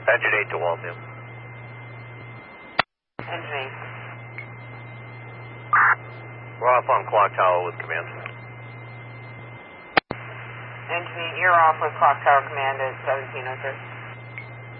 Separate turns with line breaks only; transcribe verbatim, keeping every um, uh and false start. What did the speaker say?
Engine eight to Waltham.
Engine eight.
We're off on Clock Tower with command.
Engine eight, you're off with Clock Tower Command at seventeen oh three.